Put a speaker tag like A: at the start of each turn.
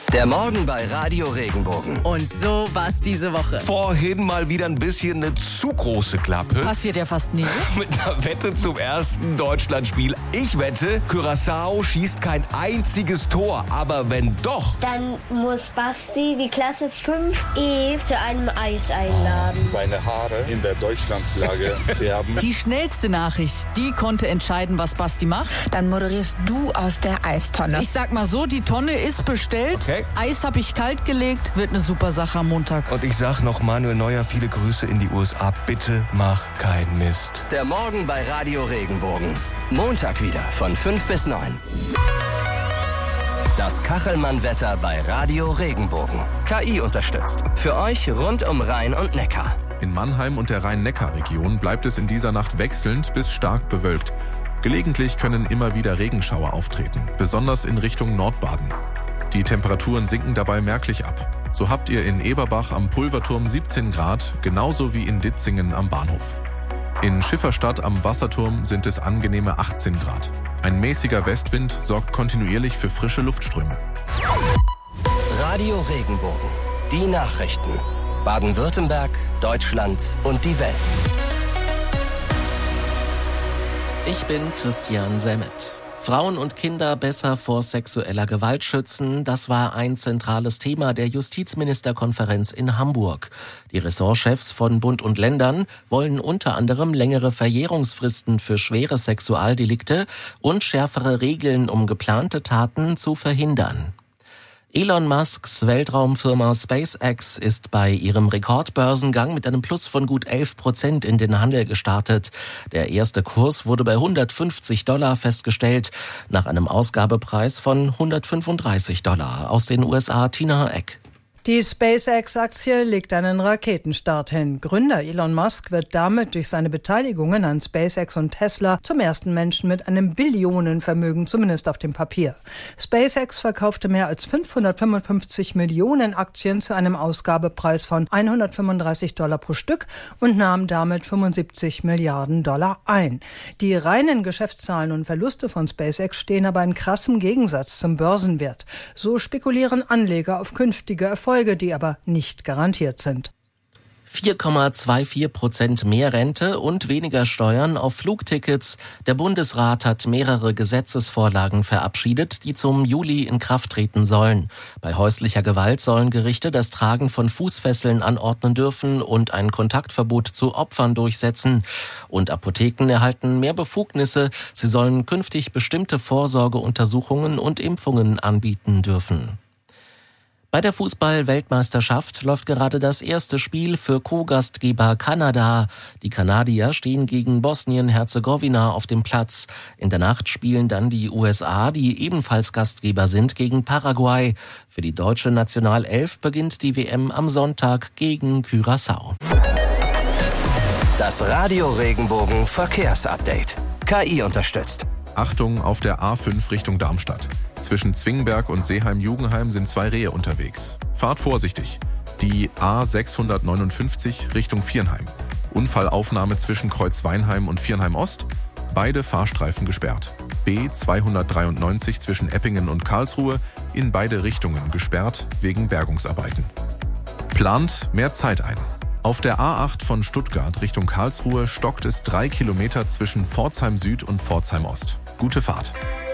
A: Der Morgen bei Radio Regenbogen.
B: Und so war's diese Woche.
C: Vorhin mal wieder ein bisschen eine zu große Klappe.
B: Passiert ja fast nie.
C: Mit einer Wette zum ersten Deutschlandspiel. Ich wette, Curaçao schießt kein einziges Tor. Aber wenn doch...
D: Dann muss Basti die Klasse 5E zu einem Eis einladen.
E: Seine Haare in der Deutschlandflagge färben.
B: Die schnellste Nachricht, die konnte entscheiden, was Basti macht.
F: Dann moderierst du aus der Eistonne.
B: Ich sag mal so, die Tonne ist bestellt.
C: Okay.
B: Eis habe ich kalt gelegt. Wird eine super Sache am Montag.
C: Und ich sag noch Manuel Neuer, viele Grüße in die USA. Bitte mach keinen Mist.
A: Der Morgen bei Radio Regenbogen. Montag wieder von 5 bis 9. Das Kachelmann-Wetter bei Radio Regenbogen. KI unterstützt. Für euch rund um Rhein und Neckar.
G: In Mannheim und der Rhein-Neckar-Region bleibt es in dieser Nacht wechselnd bis stark bewölkt. Gelegentlich können immer wieder Regenschauer auftreten, besonders in Richtung Nordbaden. Die Temperaturen sinken dabei merklich ab. So habt ihr in Eberbach am Pulverturm 17 Grad, genauso wie in Ditzingen am Bahnhof. In Schifferstadt am Wasserturm sind es angenehme 18 Grad. Ein mäßiger Westwind sorgt kontinuierlich für frische Luftströme.
A: Radio Regenbogen. Die Nachrichten. Baden-Württemberg, Deutschland und die Welt.
H: Ich bin Christian Semmet. Frauen und Kinder besser vor sexueller Gewalt schützen, das war ein zentrales Thema der Justizministerkonferenz in Hamburg. Die Ressortchefs von Bund und Ländern wollen unter anderem längere Verjährungsfristen für schwere Sexualdelikte und schärfere Regeln, um geplante Taten zu verhindern. Elon Musks Weltraumfirma SpaceX ist bei ihrem Rekordbörsengang mit einem Plus von gut 11% in den Handel gestartet. Der erste Kurs wurde bei $150 festgestellt, nach einem Ausgabepreis von $135. Aus den USA Tina Eck.
I: Die SpaceX-Aktie legt einen Raketenstart hin. Gründer Elon Musk wird damit durch seine Beteiligungen an SpaceX und Tesla zum ersten Menschen mit einem Billionenvermögen, zumindest auf dem Papier. SpaceX verkaufte mehr als 555 Millionen Aktien zu einem Ausgabepreis von $135 pro Stück und nahm damit $75 Milliarden ein. Die reinen Geschäftszahlen und Verluste von SpaceX stehen aber in krassem Gegensatz zum Börsenwert. So spekulieren Anleger auf künftige Erfolge, die aber nicht garantiert sind.
H: 4,24% mehr Rente und weniger Steuern auf Flugtickets. Der Bundesrat hat mehrere Gesetzesvorlagen verabschiedet, die zum Juli in Kraft treten sollen. Bei häuslicher Gewalt sollen Gerichte das Tragen von Fußfesseln anordnen dürfen und ein Kontaktverbot zu Opfern durchsetzen. Und Apotheken erhalten mehr Befugnisse. Sie sollen künftig bestimmte Vorsorgeuntersuchungen und Impfungen anbieten dürfen. Bei der Fußball-Weltmeisterschaft läuft gerade das erste Spiel für Co-Gastgeber Kanada. Die Kanadier stehen gegen Bosnien-Herzegowina auf dem Platz. In der Nacht spielen dann die USA, die ebenfalls Gastgeber sind, gegen Paraguay. Für die deutsche Nationalelf beginnt die WM am Sonntag gegen Curaçao.
A: Das Radio Regenbogen Verkehrsupdate. KI unterstützt.
G: Achtung auf der A5 Richtung Darmstadt. Zwischen Zwingberg und Seeheim-Jugenheim sind 2 Rehe unterwegs. Fahrt vorsichtig. Die A659 Richtung Viernheim. Unfallaufnahme zwischen Kreuzweinheim und Viernheim-Ost. Beide Fahrstreifen gesperrt. B293 zwischen Eppingen und Karlsruhe in beide Richtungen gesperrt wegen Bergungsarbeiten. Plant mehr Zeit ein. Auf der A8 von Stuttgart Richtung Karlsruhe stockt es 3 Kilometer zwischen Pforzheim Süd und Pforzheim Ost. Gute Fahrt.